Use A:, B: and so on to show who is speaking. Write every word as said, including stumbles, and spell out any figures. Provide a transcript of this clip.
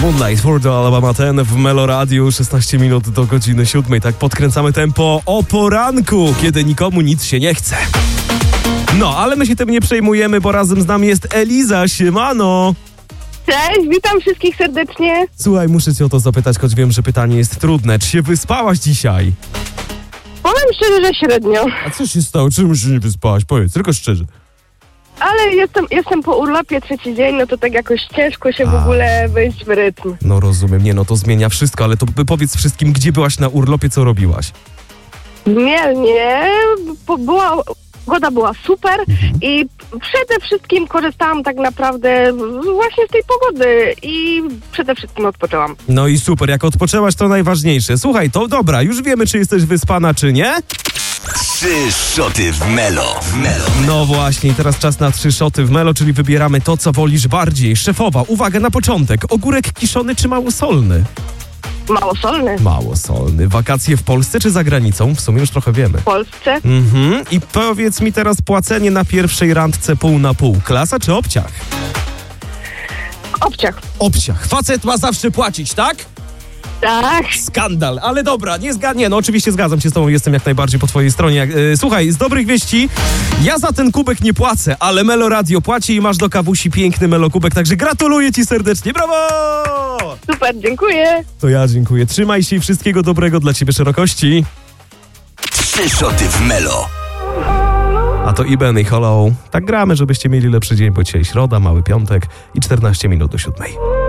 A: Moonlight for the Alabama ten w Melo Radio, szesnaście minut do godziny siódmej. Tak podkręcamy tempo o poranku, kiedy nikomu nic się nie chce. No, ale my się tym nie przejmujemy, bo razem z nami jest Eliza. Siemano!
B: Cześć, witam wszystkich serdecznie.
A: Słuchaj, muszę cię o to zapytać, choć wiem, że pytanie jest trudne. Czy się wyspałaś dzisiaj?
B: Powiem szczerze, że średnio.
A: A co się stało? Czemu się nie wyspałaś? Powiedz, tylko szczerze.
B: Ale jestem, jestem po urlopie trzeci dzień, no to tak jakoś ciężko się w
A: A.
B: ogóle wejść w rytm.
A: No rozumiem, nie no, to zmienia wszystko, ale to powiedz wszystkim, gdzie byłaś na urlopie, co robiłaś?
B: W Mielnie, bo była, pogoda była super i przede wszystkim korzystałam tak naprawdę właśnie z tej pogody i przede wszystkim odpoczęłam.
A: No i super, jak odpoczęłaś, to najważniejsze. Słuchaj, to dobra, już wiemy, czy jesteś wyspana, czy nie?
C: Trzy szoty w Melo. W Melo.
A: No właśnie, teraz czas na trzy szoty w Melo, czyli wybieramy to, co wolisz bardziej. Szefowa, uwaga na początek. Ogórek kiszony czy małosolny?
B: Małosolny
A: Małosolny. Wakacje w Polsce czy za granicą? W sumie już trochę wiemy.
B: w Polsce.
A: Mhm. I powiedz mi teraz płacenie na pierwszej randce pół na pół. Klasa czy obciach?
B: Obciach.
A: Obciach. Facet ma zawsze płacić, tak?
B: Tak.
A: Skandal, ale dobra, nie zgadnie. No oczywiście zgadzam się z tobą, jestem jak najbardziej po twojej stronie. Jak, e, słuchaj, z dobrych wieści, ja za ten kubek nie płacę, ale Melo Radio płaci i masz do kawusi piękny Melo kubek, także gratuluję ci serdecznie, brawo!
B: Super, dziękuję.
A: To ja dziękuję, trzymaj się i wszystkiego dobrego dla ciebie szerokości.
C: Trzy szoty w Melo.
A: A to Iben i Hollow. Tak gramy, żebyście mieli lepszy dzień, bo dzisiaj środa, mały piątek i czternaście minut do siódmej.